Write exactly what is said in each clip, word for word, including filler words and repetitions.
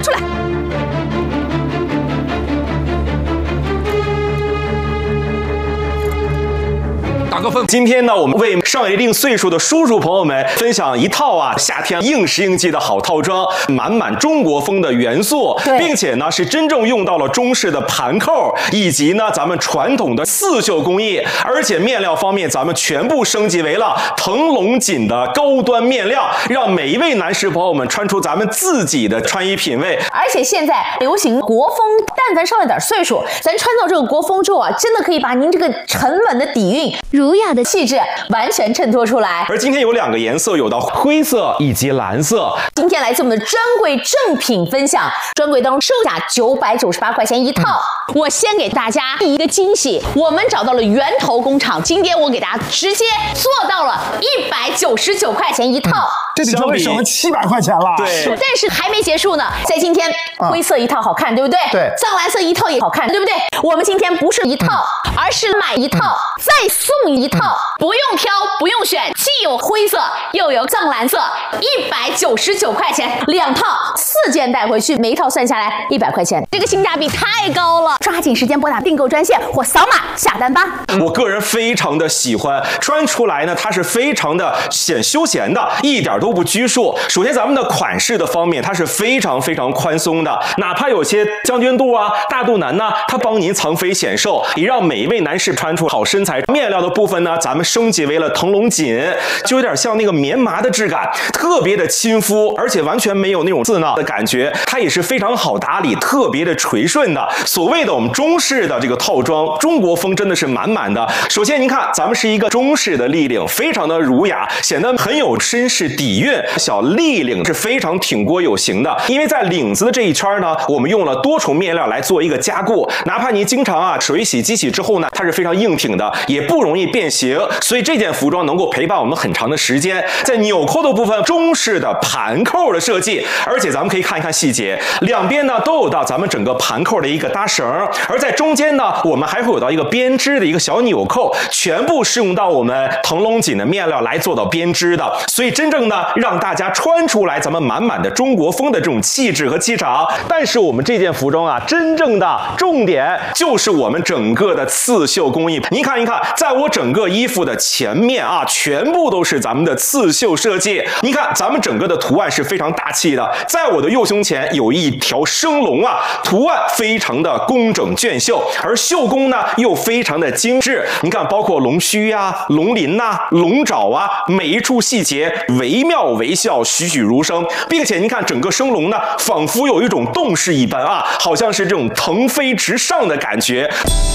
出来。 打个分。今天呢，我们为上一定岁数的叔叔朋友们分享一套啊夏天应时应季的好套装，满满中国风的元素，并且呢是真正用到了中式的盘扣，以及呢咱们传统的刺绣工艺，而且面料方面咱们全部升级为了腾龙锦的高端面料，让每一位男士朋友们穿出咱们自己的穿衣品味。 而且现在流行国风，但凡上了点岁数，咱穿到这个国风之后啊，真的可以把您这个沉稳的底蕴。 儒雅的气质完全衬托出来， 而今天有两个颜色，有到灰色以及蓝色。 今天来自我们的专柜正品分享，专柜当中售价九百九十八块钱一套。嗯、我先给大家一个惊喜，我们找到了源头工厂，今天我给大家直接做到了一百九十九块钱一套。嗯这比专柜省了七百块钱了， 对。 但是还没结束呢，在今天灰色一套好看，对不对？ 对。 藏蓝色一套也好看，对不对？我们今天不是一套，嗯、而是买一套、嗯、再送一套，嗯、不用挑，不用选，既有灰色又有藏蓝色，一百九十九块钱两套，四件带回去，每一套算下来一百块钱，这个性价比太高了！抓紧时间拨打订购专线或扫码下单吧。 我个人非常的喜欢，穿出来呢，它是非常的显休闲的，一点都不拘束。首先，咱们的款式的方面，它是非常非常宽松的，哪怕有些将军肚啊、大肚腩呢，它帮您藏肥显瘦，也让每一位男士穿出好身材。面料的部分呢，咱们升级为了腾龙锦，就有点像那个棉麻的质感，特别的亲肤，而且完全没有那种刺挠的感觉。它也是非常好打理，特别的垂顺的。所谓的我们中式的这个套装，中国风真的是满满的。首先，您看，咱们是一个中式的立领，非常的儒雅，显得很有绅士底蕴。小立领是非常挺锅有型的，因为在领子的这一圈呢，我们用了多重面料来做一个加固，哪怕你经常啊水洗机洗之后呢，它是非常硬挺的，也不容易变形，所以这件服装能够陪伴我们很长的时间。在纽扣的部分，中式的盘扣的设计，而且咱们可以看一看细节，两边呢都有到咱们整个盘扣的一个搭绳，而在中间呢，我们还会有到一个编织的一个小纽扣，全部是用到我们腾龙锦的面料来做到编织的，所以真正呢让大家穿出来咱们满满的中国风的这种气质和气场。但是我们这件服装啊，真正的重点就是我们整个的刺绣工艺。您看一看，在我整个衣服的前面啊，全部都是咱们的刺绣设计。您看，咱们整个的图案是非常大气的。在我的右胸前有一条生龙啊，图案非常的工整隽秀，而绣工呢又非常的精致。您看，包括龙须啊、龙鳞呐、啊、龙爪啊，每一处细节惟妙惟肖，栩栩如生，并且您看整个生龙呢，仿佛有一种动势一般啊，好像是这种腾飞直上的感觉。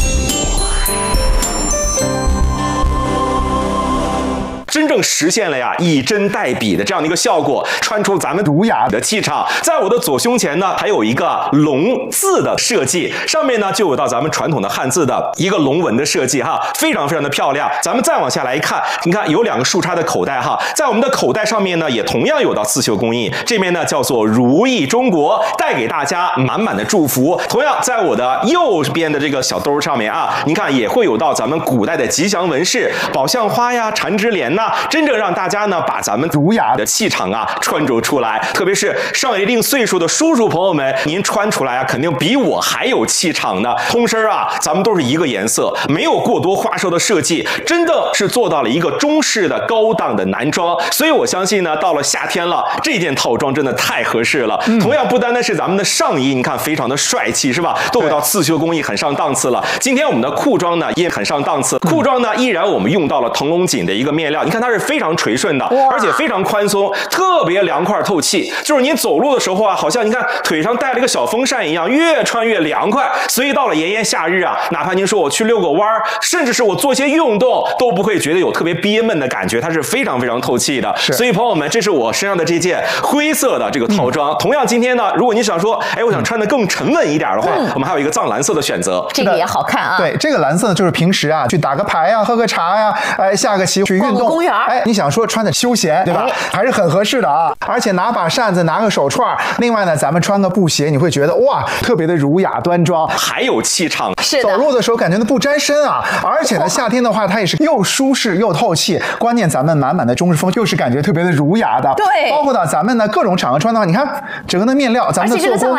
真正实现了呀以针代笔的这样的一个效果，穿出咱们儒雅的气场。在我的左胸前呢，还有一个龙字的设计，上面呢就有到咱们传统的汉字的一个龙纹的设计哈，非常非常的漂亮。咱们再往下来一看，你看有两个竖插的口袋哈，在我们的口袋上面呢，也同样有到刺绣工艺，这边呢叫做如意中国，带给大家满满的祝福。同样，在我的右边的这个小兜上面啊，您看也会有到咱们古代的吉祥纹饰，宝相花呀、缠枝莲呐。真正让大家呢把咱们儒雅的气场啊穿着出来，特别是上一定岁数的叔叔朋友们，您穿出来啊肯定比我还有气场呢。通身啊，咱们都是一个颜色，没有过多花哨的设计，真的是做到了一个中式的高档的男装。所以我相信呢，到了夏天了，这件套装真的太合适了。嗯、同样不单单是咱们的上衣，你看非常的帅气，是吧？都有到刺绣工艺很上档次了。今天我们的裤装呢也很上档次，裤装呢依然我们用到了腾龙锦的一个面料，你看它是非常垂顺的，而且非常宽松，特别凉快透气。就是您走路的时候啊，好像你看腿上带了一个小风扇一样，越穿越凉快。所以到了炎炎夏日啊，哪怕您说我去遛个弯儿，甚至是我做些运动，都不会觉得有特别憋闷的感觉，它是非常非常透气的。所以朋友们，这是我身上的这件灰色的这个套装。嗯、同样，今天呢，如果你想说，哎，我想穿得更沉稳一点的话，嗯、我们还有一个藏蓝色的选择， 这个也好看啊。 对，这个蓝色呢，就是平时啊去打个牌呀、啊、喝个茶呀、啊，哎，下个棋去运动， 公园， 哎，你想说穿的休闲，对吧？哎、还是很合适的啊。而且拿把扇子，拿个手串，另外呢，咱们穿个布鞋，你会觉得哇，特别的儒雅端庄， 还有气场。 是走路的时候感觉都不沾身啊。而且呢，夏天的话，它也是又舒适又透气。关键咱们满满的中式风，又是感觉特别的儒雅的。 对， 包括到咱们呢各种场合穿的话，你看整个的面料，咱们的做工。